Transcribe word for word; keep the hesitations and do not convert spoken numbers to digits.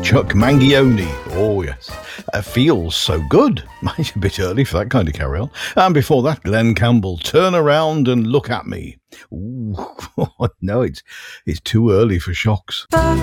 Chuck Mangione. Oh, yes. Uh, feels so good. Might a bit early for that kind of carry-on. And before that, Glenn Campbell, Turn Around and Look at Me. Ooh, no, it's, it's too early for shocks.